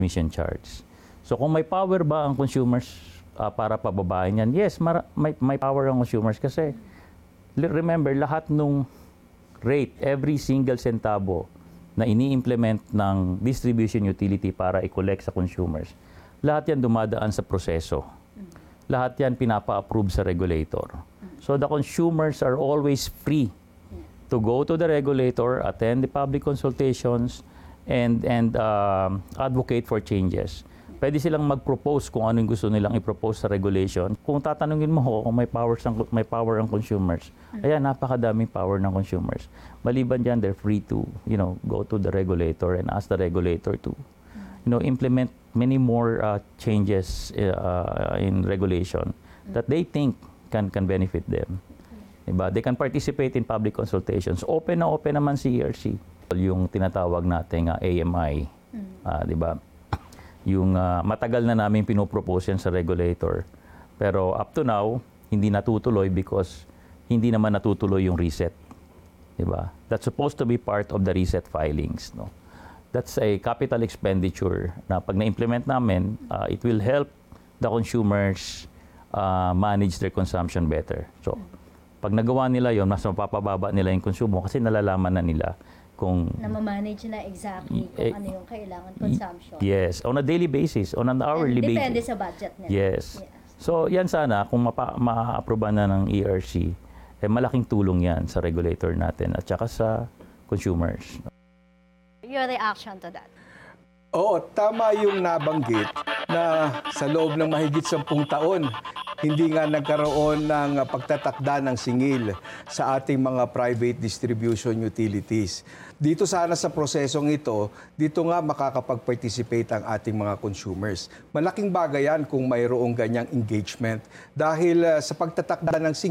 transmission charge. So kung may power ba ang consumers para pababain yan? Yes, may power ang consumers kasi remember, lahat nung rate, every single centavo na ini-implement ng distribution utility para i-collect sa consumers, lahat yan dumadaan sa proseso. Lahat yan pinapa-approve sa regulator. So the consumers are always free to go to the regulator, attend the public consultations, and advocate for changes. Pwede silang mag-propose kung ano yung gusto nilang i-propose sa regulation. Kung tatanungin mo kung may power ang consumers, ayan, napakadaming power ng consumers. Maliban dyan, they're free to, go to the regulator and ask the regulator to, implement many more changes in regulation that they think can benefit them. Diba? They can participate in public consultations. Open na open naman si ERC. Yung tinatawag nating AMI, diba? Yung matagal na namin pinopropose yan sa regulator. Pero up to now, hindi natutuloy because hindi naman natutuloy yung reset. Diba? That's supposed to be part of the reset filings. No? That's a capital expenditure na pag na-implement namin, it will help the consumers manage their consumption better. So, pag nagawa nila yon, mas mapapababa nila yung konsumo kasi nalalaman na nila kung na-manage na exactly kung ano yung kailangan consumption. Yes, on a daily basis, on an hourly basis. Depende sa budget nila. Yes. So, yan sana, kung ma-aproban na ng ERC, malaking tulong yan sa regulator natin at saka sa consumers. Your reaction to that? Oo, tama yung nabanggit na sa loob ng mahigit 10 taon, hindi nga nagkaroon ng pagtatakda ng singil sa ating mga private distribution utilities. Dito sana sa prosesong ito, dito nga makakapag-participate ang ating mga consumers. Malaking bagay yan kung mayroong ganyang engagement dahil sa pagtatakda ng singil,